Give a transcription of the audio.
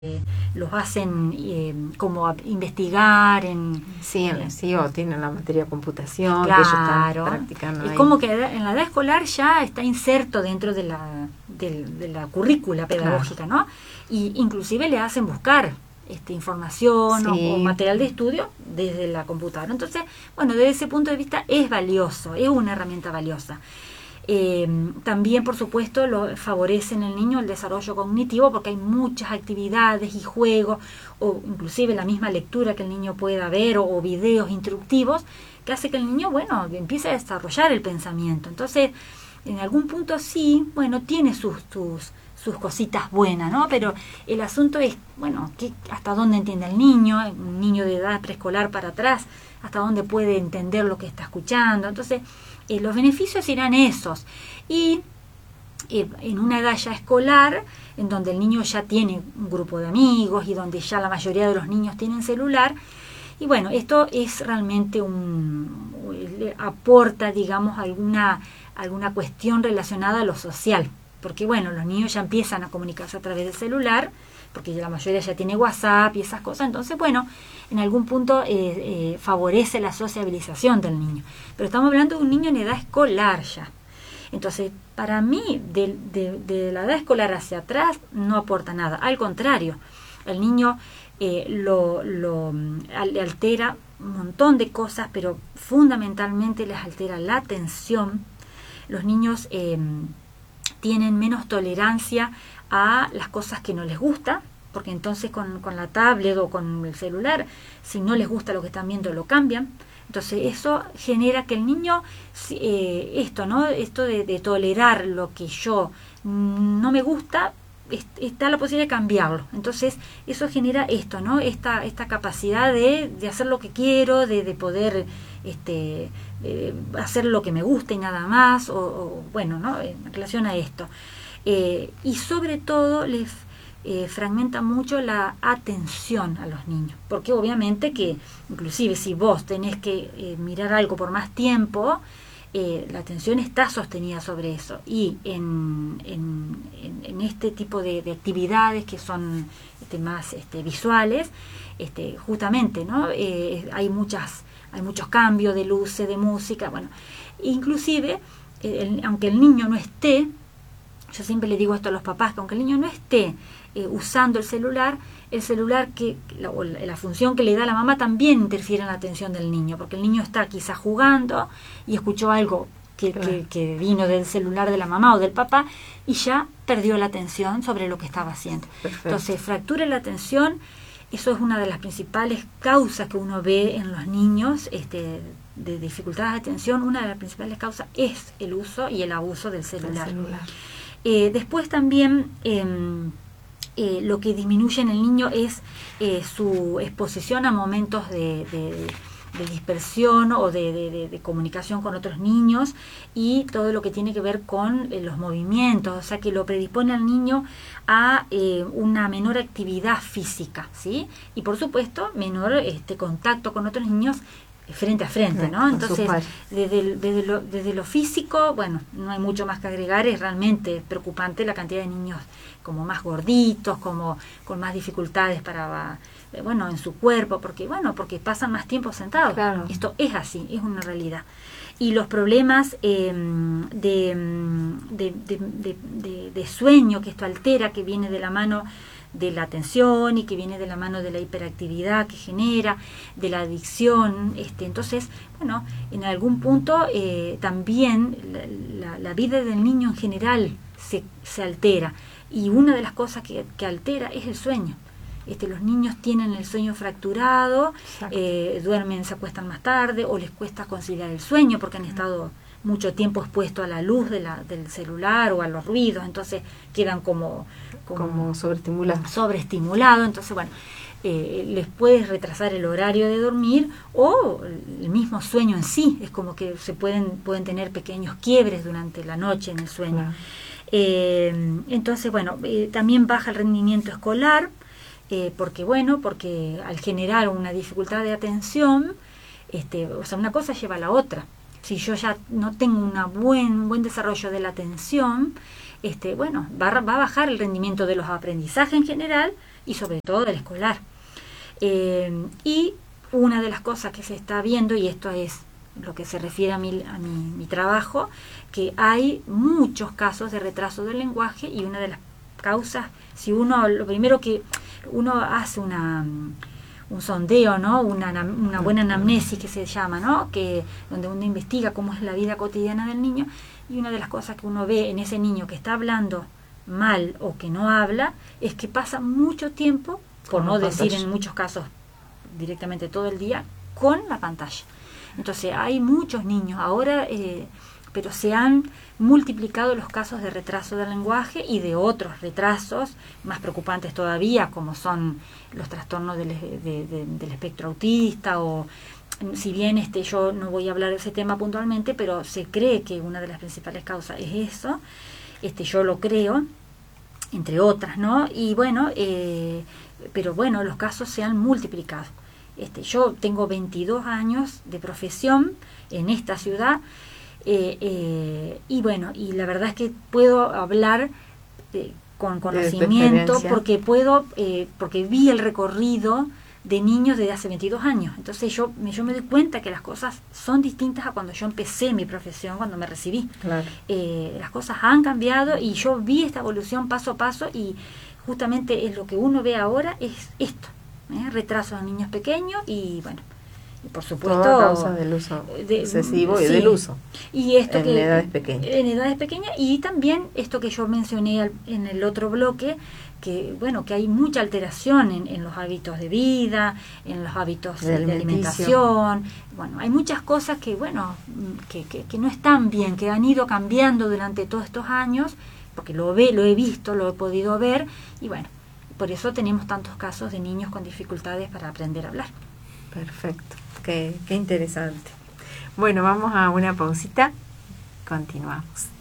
los hacen como a investigar Sí, en la CIO tienen la materia de computación, claro, que ellos están practicando es ahí. como que en la edad escolar ya está inserto dentro de la currícula pedagógica, claro, ¿no? Y inclusive le hacen buscar información, sí, o material de estudio desde la computadora. Entonces, bueno, desde ese punto de vista es valioso, es una herramienta valiosa. También, por supuesto, favorece en el niño el desarrollo cognitivo, porque hay muchas actividades y juegos, o inclusive la misma lectura que el niño pueda ver, o videos instructivos, que hace que el niño, bueno, empiece a desarrollar el pensamiento. Entonces, en algún punto sí, bueno, tiene sus cositas buenas, ¿no? Pero el asunto es, bueno, hasta dónde entiende el niño, un niño de edad preescolar para atrás, hasta dónde puede entender lo que está escuchando. Entonces, los beneficios irán esos. Y en una edad ya escolar, en donde el niño ya tiene un grupo de amigos y donde ya la mayoría de los niños tienen celular, y bueno, esto es realmente le aporta, digamos, alguna cuestión relacionada a lo social, porque bueno, los niños ya empiezan a comunicarse a través del celular, porque la mayoría ya tiene WhatsApp y esas cosas. Entonces, bueno, en algún punto favorece la sociabilización del niño. Pero estamos hablando de un niño en edad escolar ya. Entonces, para mí, de la edad escolar hacia atrás, no aporta nada. Al contrario, el niño le altera un montón de cosas, pero fundamentalmente les altera la atención. Los niños tienen menos tolerancia a las cosas que no les gusta, porque entonces con la tablet o con el celular, si no les gusta lo que están viendo, lo cambian. Entonces eso genera que el niño, esto de tolerar lo que yo no me gusta, está la posibilidad de cambiarlo. Entonces eso genera esto, ¿no? Esta capacidad de hacer lo que quiero, de poder hacer lo que me gusta y nada más, o bueno, ¿no? En relación a esto. Y sobre todo les fragmenta mucho la atención a los niños, porque obviamente que inclusive si vos tenés que mirar algo por más tiempo, la atención está sostenida sobre eso, y en este tipo de actividades que son más visuales, justamente, ¿no? Hay muchos cambios de luces, de música, bueno, inclusive aunque el niño no esté, yo siempre le digo esto a los papás, que aunque el niño no esté usando el celular que la función que le da la mamá también interfiere en la atención del niño, porque el niño está quizás jugando y escuchó algo que vino del celular de la mamá o del papá y ya perdió la atención sobre lo que estaba haciendo. Perfecto. Entonces, fractura la atención, eso es una de las principales causas que uno ve en los niños de dificultades de atención. Una de las principales causas es el uso y el abuso del celular. Después también lo que disminuye en el niño es su exposición a momentos de dispersión o de comunicación con otros niños, y todo lo que tiene que ver con los movimientos, o sea que lo predispone al niño a una menor actividad física, ¿sí? Y por supuesto menor contacto con otros niños frente a frente, ¿no? Entonces, desde lo físico, bueno, no hay mucho más que agregar, es realmente preocupante la cantidad de niños como más gorditos, como con más dificultades para, en su cuerpo, porque pasan más tiempo sentados. Claro. Esto es así, es una realidad. Y los problemas de sueño que esto altera, que viene de la mano de la atención y que viene de la mano de la hiperactividad que genera, de la adicción, entonces, bueno, en algún punto también la vida del niño en general se altera, y una de las cosas que altera es el sueño. Los niños tienen el sueño fracturado, duermen, se acuestan más tarde, o les cuesta conciliar el sueño porque han estado mucho tiempo expuestos a la luz del celular o a los ruidos, entonces quedan como sobreestimulados. Entonces, bueno, les puede retrasar el horario de dormir o el mismo sueño en sí. Es como que pueden tener pequeños quiebres durante la noche en el sueño. Claro. Entonces, bueno, también baja el rendimiento escolar, porque al generar una dificultad de atención, una cosa lleva a la otra. Si yo ya no tengo un buen desarrollo de la atención, bueno, va a bajar el rendimiento de los aprendizajes en general y sobre todo del escolar. Y una de las cosas que se está viendo, y esto es lo que se refiere a mi trabajo, que hay muchos casos de retraso del lenguaje, y una de las causas, si uno, lo primero que uno hace un sondeo, ¿no? Una buena anamnesis que se llama, ¿no? Donde uno investiga cómo es la vida cotidiana del niño, y una de las cosas que uno ve en ese niño que está hablando mal o que no habla es que pasa mucho tiempo, por no decir en muchos casos directamente todo el día, con la pantalla. Entonces hay muchos niños ahora, pero se han multiplicado los casos de retraso del lenguaje y de otros retrasos más preocupantes todavía, como son los trastornos del espectro autista, o si bien yo no voy a hablar de ese tema puntualmente, pero se cree que una de las principales causas es eso. Yo lo creo, entre otras, ¿no? Y bueno, pero bueno, los casos se han multiplicado. Yo tengo 22 años de profesión en esta ciudad, y bueno, y la verdad es que puedo hablar con conocimiento porque porque vi el recorrido de niños desde hace 22 años. Entonces yo me doy cuenta que las cosas son distintas a cuando yo empecé mi profesión, cuando me recibí. Claro. Las cosas han cambiado y yo vi esta evolución paso a paso, y justamente es lo que uno ve ahora es esto, retraso de niños pequeños y bueno, y por supuesto toda causa del uso excesivo y del uso y esto en edades pequeñas. Y también esto que yo mencioné en el otro bloque, que bueno, que hay mucha alteración en los hábitos de vida, en los hábitos de alimentación. Bueno, hay muchas cosas que bueno, que no están bien, que han ido cambiando durante todos estos años, porque lo he visto, lo he podido ver, y bueno, por eso tenemos tantos casos de niños con dificultades para aprender a hablar. Perfecto, qué interesante. Bueno, vamos a una pausita, continuamos.